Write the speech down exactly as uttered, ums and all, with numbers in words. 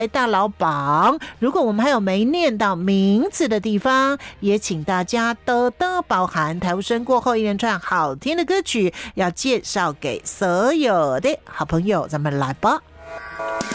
大老榜。如果我们还有没念到名字的地方，也请大家多多包涵。台无声过后一连串好听的歌曲要介绍给所有的好朋友，咱们来吧。